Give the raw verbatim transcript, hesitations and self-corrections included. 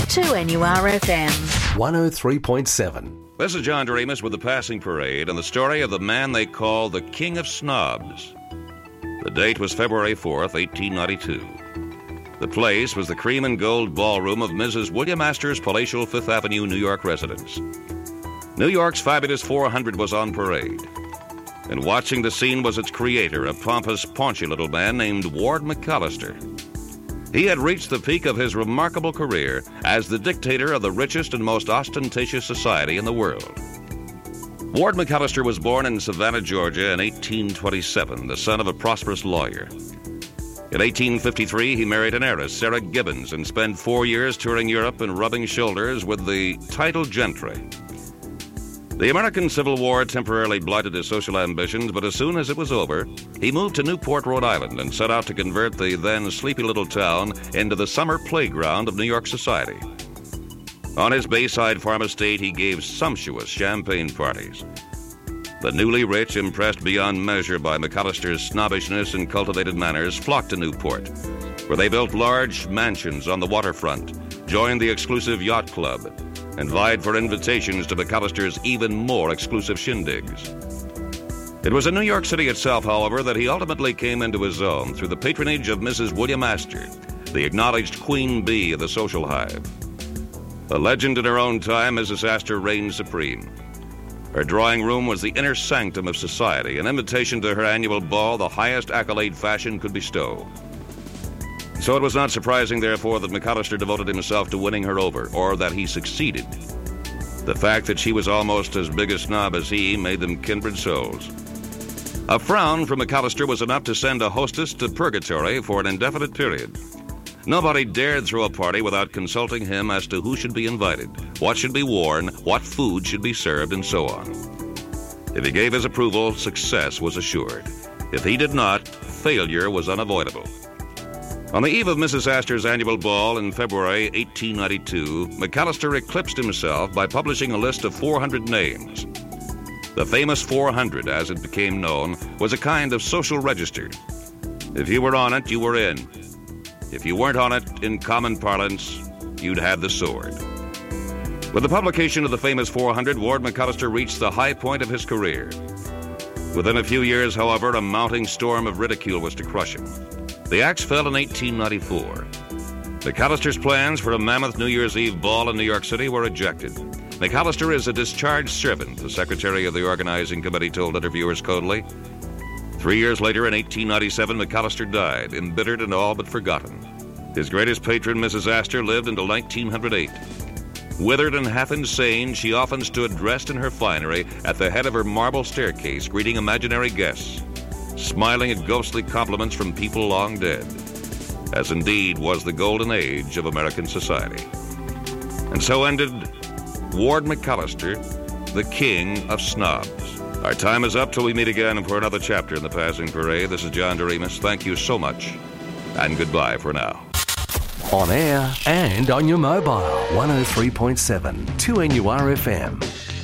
two N U R F M. one oh three point seven. This is John Doremus with the Passing Parade and the story of the man they call the King of Snobs. The date was February fourth, eighteen ninety-two. The place was the cream and gold ballroom of Missus William Astor's palatial Fifth Avenue, New York residence. New York's fabulous four hundred was on parade. And watching the scene was its creator, a pompous, paunchy little man named Ward McAllister. He had reached the peak of his remarkable career as the dictator of the richest and most ostentatious society in the world. Ward McAllister was born in Savannah, Georgia in eighteen twenty-seven, the son of a prosperous lawyer. In eighteen fifty-three, he married an heiress, Sarah Gibbons, and spent four years touring Europe and rubbing shoulders with the titled gentry. The American Civil War temporarily blighted his social ambitions, but as soon as it was over, he moved to Newport, Rhode Island, and set out to convert the then sleepy little town into the summer playground of New York society. On his Bayside farm estate, he gave sumptuous champagne parties. The newly rich, impressed beyond measure by McAllister's snobbishness and cultivated manners, flocked to Newport, where they built large mansions on the waterfront, joined the exclusive yacht club, and vied for invitations to McAllister's even more exclusive shindigs. It was in New York City itself, however, that he ultimately came into his own through the patronage of Missus William Astor, the acknowledged queen bee of the social hive. A legend in her own time, Missus Astor reigned supreme. Her drawing room was the inner sanctum of society, an invitation to her annual ball, the highest accolade fashion could bestow. So it was not surprising, therefore, that McAllister devoted himself to winning her over, or that he succeeded. The fact that she was almost as big a snob as he made them kindred souls. A frown from McAllister was enough to send a hostess to purgatory for an indefinite period. Nobody dared throw a party without consulting him as to who should be invited, what should be worn, what food should be served, and so on. If he gave his approval, success was assured. If he did not, failure was unavoidable. On the eve of Missus Astor's annual ball in February eighteen ninety-two, McAllister eclipsed himself by publishing a list of four hundred names. The famous four hundred, as it became known, was a kind of social register. If you were on it, you were in. If you weren't on it, in common parlance, you'd have the sword. With the publication of the famous four hundred, Ward McAllister reached the high point of his career. Within a few years, however, a mounting storm of ridicule was to crush him. The axe fell in eighteen ninety-four. McAllister's plans for a mammoth New Year's Eve ball in New York City were rejected. McAllister is a discharged servant, the secretary of the organizing committee told interviewers coldly. Three years later, in eighteen ninety-seven, McAllister died, embittered and all but forgotten. His greatest patron, Missus Astor, lived until nineteen oh eight. Withered and half insane, she often stood dressed in her finery at the head of her marble staircase, greeting imaginary guests, smiling at ghostly compliments from people long dead, as indeed was the golden age of American society. And so ended Ward McAllister, the King of Snobs. Our time is up till we meet again for another chapter in the Passing Parade. This is John Doremus. Thank you so much, and goodbye for now. On air and on your mobile, one oh three point seven, two N U R F M.